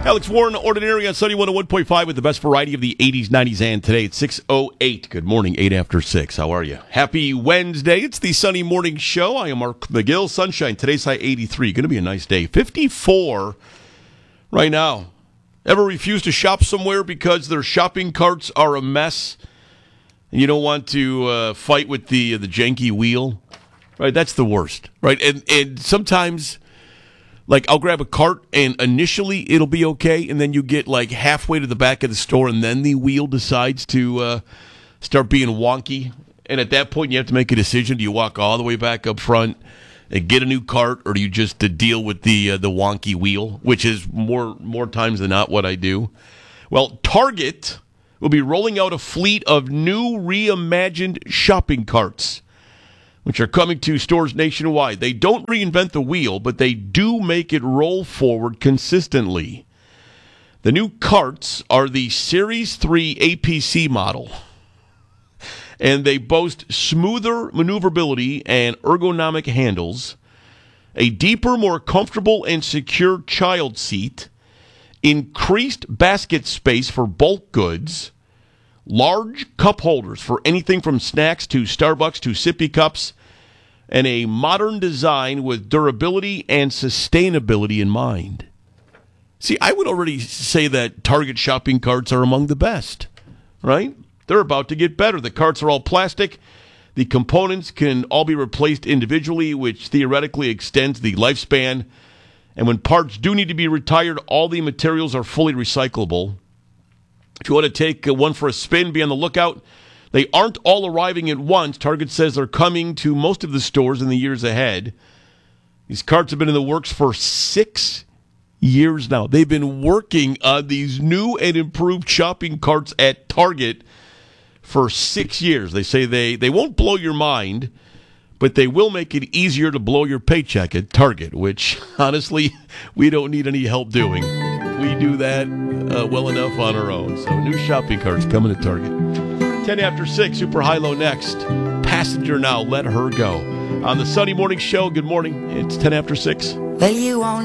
Alex Warren, Ordinary on Sunny 101.5 with the best variety of the 80s, 90s, and today. It's 6:08. Good morning, 8 after 6. How are you? Happy Wednesday. It's the Sunny Morning Show. I am Mark McGill. Sunshine. Today's high 83. Going to be a nice day. 54 right now. Ever refuse to shop somewhere because their shopping carts are a mess and you don't want to fight with the janky wheel? Right? That's the worst. Right? And sometimes... like, I'll grab a cart, and initially it'll be okay, and then you get, like, halfway to the back of the store, and then the wheel decides to start being wonky. And at that point, you have to make a decision. Do you walk all the way back up front and get a new cart, or do you just deal with the wonky wheel, which is more times than not what I do? Well, Target will be rolling out a fleet of new reimagined shopping carts, which are coming to stores nationwide. They don't reinvent the wheel, but they do make it roll forward consistently. The new carts are the Series 3 APC model, and they boast smoother maneuverability and ergonomic handles, a deeper, more comfortable and secure child seat, increased basket space for bulk goods, large cup holders for anything from snacks to Starbucks to sippy cups, and a modern design with durability and sustainability in mind. See, I would already say that Target shopping carts are among the best, right? They're about to get better. The carts are all plastic. The components can all be replaced individually, which theoretically extends the lifespan. And when parts do need to be retired, all the materials are fully recyclable. If you want to take one for a spin, be on the lookout. They aren't all arriving at once. Target says they're coming to most of the stores in the years ahead. These carts have been in the works for 6 years now. They've been working on these new and improved shopping carts at Target for 6 years. They say they won't blow your mind, but they will make it easier to blow your paycheck at Target, which, honestly, we don't need any help doing. We do that well enough on our own. So new shopping carts coming to Target. 10 after 6, Super High-Low next. Passenger Now, Let Her Go. On the Sunny Morning Show, good morning. It's 10 after 6. Well, you won't